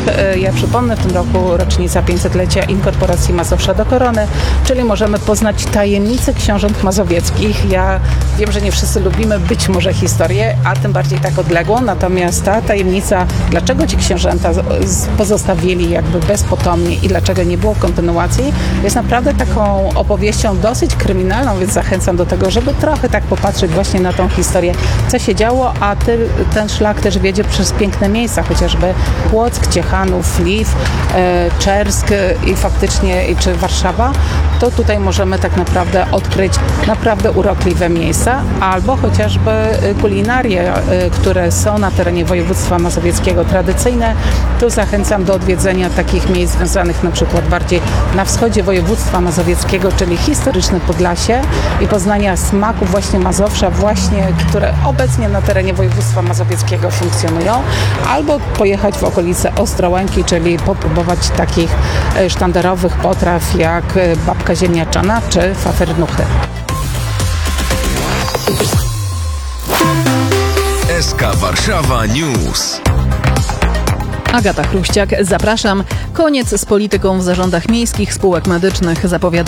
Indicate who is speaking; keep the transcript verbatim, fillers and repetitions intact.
Speaker 1: Ja przypomnę, w tym roku rocznica pięćsetlecia inkorporacji Mazowsza do korony, czyli możemy poznać tajemnice książąt mazowieckich. Ja wiem, że nie wszyscy lubimy być może historię, a tym bardziej tak odległą, natomiast ta tajemnica, dlaczego ci książęta pozostawili jakby bezpotomnie i dlaczego nie było kontynuacji, jest naprawdę taką opowieścią dosyć kryminalną, więc zachęcam do tego, żeby trochę tak popatrzeć właśnie na tą historię, co się działo, a ty, ten szlak też wiedzie przez piękne miejsca, chociażby Płock, Ciechanów, Lwiw, e, Czersk i faktycznie, i czy Warszawa, to tutaj możemy tak naprawdę odkryć naprawdę urokliwe miejsca, albo chociażby kulinarie, e, które są na terenie województwa mazowieckiego tradycyjne. Tu zachęcam do odwiedzenia takich miejsc związanych na przykład bardziej na wschodzie województwa mazowieckiego, czyli historyczne Podlasie i poznania smaków właśnie Mazowsza, właśnie, które obecnie na terenie województwa mazowieckiego funkcjonują, albo pojechać w okolice Ostrołęki, czyli popróbować takich sztandarowych potraw jak babka ziemniaczana czy fafernuchy.
Speaker 2: S K Warszawa News.
Speaker 3: Agata Chruściak, zapraszam. Koniec z polityką w zarządach miejskich spółek medycznych, zapowiada